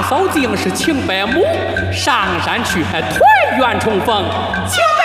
嫂竟是请伯母上山去团圆重逢，请伯